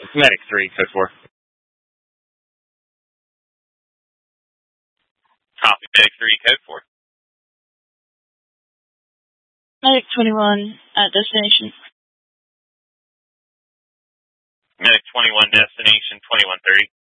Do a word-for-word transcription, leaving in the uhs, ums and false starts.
Medic three, code four. Copy, Medic three, code four. Medic twenty-one at destination. Medic twenty-one, destination twenty-one thirty.